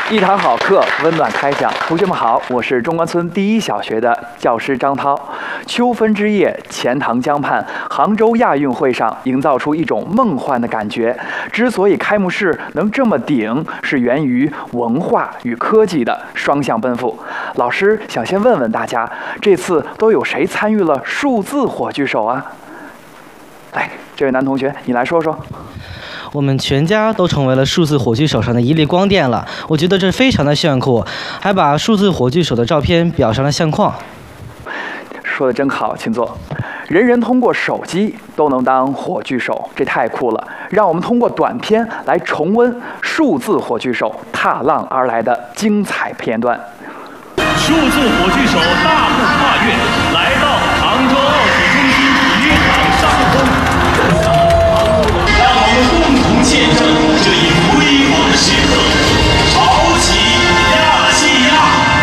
一堂好课，温暖开讲。同学们好，我是中关村第一小学的教师张涛。秋分之夜，钱塘江畔，杭州亚运会上营造出一种梦幻的感觉。之所以开幕式能这么顶，是源于文化与科技的双向奔赴。老师想先问问大家，这次都有谁参与了数字火炬手啊？来，这位男同学，你来说说。 我们全家都成为了数字火炬手上的一粒光电了，我觉得这非常的炫酷，还把数字火炬手的照片裱上了相框。 说得真好，请坐。人人通过手机都能当火炬手，这太酷了！让我们通过短片来重温数字火炬手踏浪而来的精彩片段。 数字火炬手大步跨越，来到杭州奥体中心体育场上空。让我们共同见证这一辉煌的时刻，潮起亚细亚。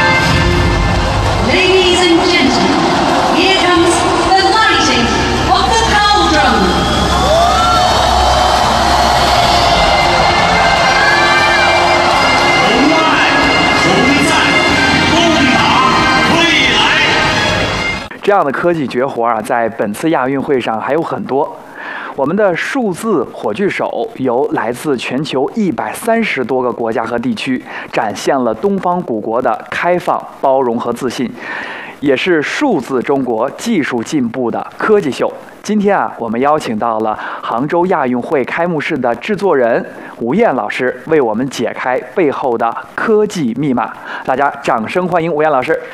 Ladies and gentlemen, here comes the lighting of the cauldron. 同爱同在，共打未来。 这样的科技绝活啊，在本次亚运会上还有很多。我们的数字火炬手由来自全球130多个国家和地区，展现了东方古国的开放、包容和自信，也是数字中国技术进步的科技秀。今天啊，我们邀请到了杭州亚运会开幕式的制作人吴燕老师，为我们解开背后的科技密码。大家掌声欢迎吴燕老师。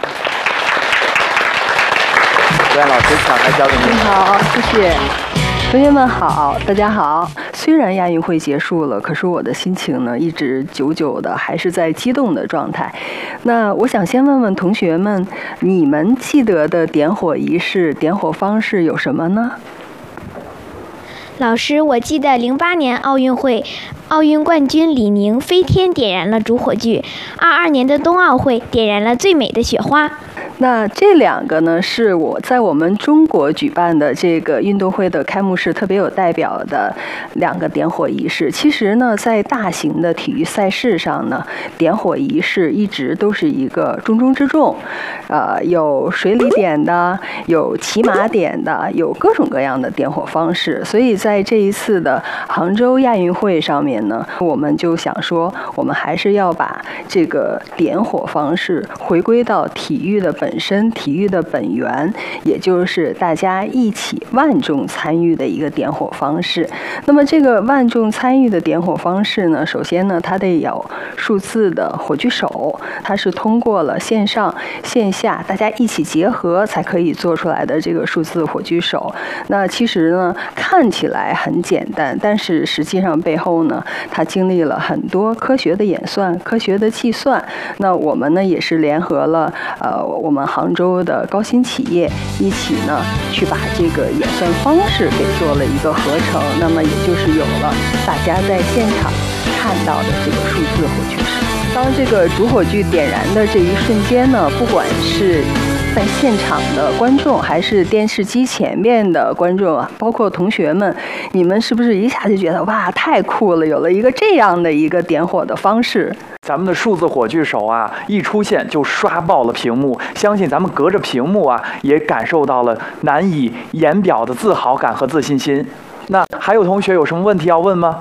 吴燕老师，抢台交给您。 你好，谢谢。同学们好，大家好。虽然亚运会结束了，可是我的心情呢，一直久久的还是在激动的状态。那我想先问问同学们，你们记得的点火仪式、点火方式有什么呢？ 老师，我记得08年奥运会，奥运冠军李宁飞天点燃了主火炬，22年的冬奥会点燃了最美的雪花。 那这两个呢，是我们中国举办的这个运动会的开幕式特别有代表的两个点火仪式。其实呢，在大型的体育赛事上呢，点火仪式一直都是一个重中之重。有水里点的，有骑马点的，有各种各样的点火方式。所以在这一次的杭州亚运会上面呢，我们就想说，我们还是要把这个点火方式回归到体育的本身，体育的本源，也就是大家一起万众参与的一个点火方式。那么这个万众参与的点火方式呢，首先呢，它得有数字的火炬手，它是通过了线上线下大家一起结合才可以做出来的这个数字火炬手。那其实呢，看起来很简单，但是实际上背后呢，它经历了很多科学的演算、科学的计算。那我们呢，也是联合了我们杭州的高新企业一起呢，去把这个演算方式给做了一个合成。那么也就是有了大家在现场看到的这个数字火炬手。当这个主火炬点燃的这一瞬间呢，不管是在现场的观众，还是电视机前面的观众啊，包括同学们，你们是不是一下就觉得哇，太酷了，有了一个这样的一个点火的方式？ 咱们的数字火炬手啊，一出现就刷爆了屏幕，相信咱们隔着屏幕啊，也感受到了难以言表的自豪感和自信心。那还有同学有什么问题要问吗？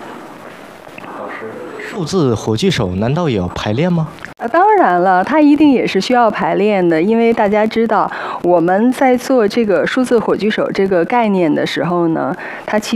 数字火炬手难道也要排练吗？ 当然了，它一定也是需要排练的，因为大家知道我们在做这个数字火炬手这个概念的时候呢，它其